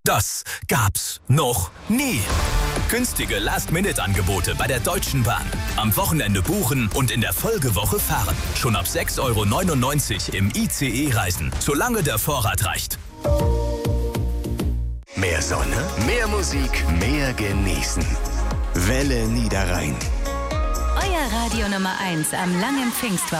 Das gab's noch nie. Günstige Last-Minute-Angebote bei der Deutschen Bahn. Am Wochenende buchen und in der Folgewoche fahren. Schon ab 6,99 € im ICE reisen, solange der Vorrat reicht. Mehr Sonne, mehr Musik, mehr genießen. Welle Niederrhein. Euer Radio Nummer 1 am langen Pfingstwochenende.